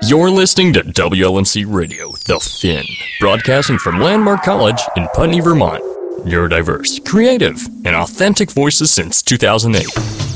You're listening to WLNC Radio, The Finn, broadcasting from Landmark College in Putney, Vermont. Neurodiverse, creative, and authentic voices since 2008.